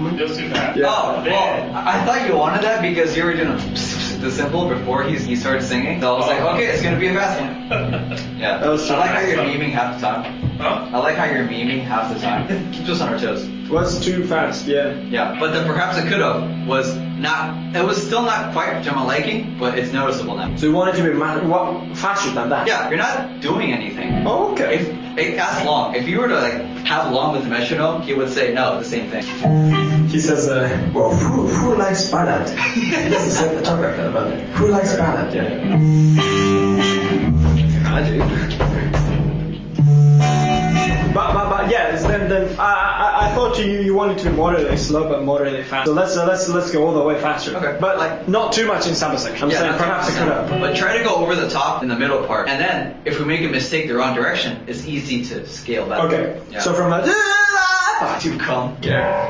Just too fast. Yeah. Oh, well, I thought you wanted that because you were doing the simple before he started singing. So I was like, okay, it's gonna be a fast one. Yeah. That was I like how fast. you're memeing half the time. Huh? I like how you're memeing half the time. It keeps us on our toes. Was too fast, yeah. Yeah, but the perhaps it could have was not. It was still not quite to my liking, but it's noticeable now. So you wanted to be faster than that? Yeah, you're not doing anything. Oh, okay. If that's long. If you were to like have long with the metronome, he would say no, the same thing. He says, Well, who likes ballad? This is a topic about it. Who likes ballad? yeah. I do. But yes, then I thought you wanted to be moderately slow but moderately fast. So let's go all the way faster. Okay. But like not too much in samba section. I'm saying not perhaps it could have. But try to go over the top in the middle part, and then if we make a mistake the wrong direction, it's easy to scale back. Okay. Yeah. So from a to come. Yeah.